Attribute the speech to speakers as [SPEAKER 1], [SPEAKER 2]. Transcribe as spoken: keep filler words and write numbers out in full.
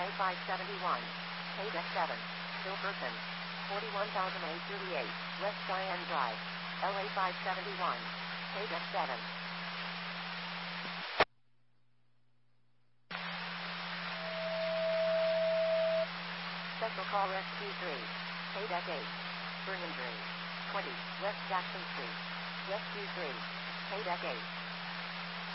[SPEAKER 1] A five seventy-one. K-Deck seven. Bill Person. forty-one thousand eight hundred thirty-eight. West Cheyenne Drive. L A five seventy-one. K-Deck seven. Special call Rescue three. K-Deck eight. Burn injury. twenty. West Jackson Street. Rescue three. K-Deck eight.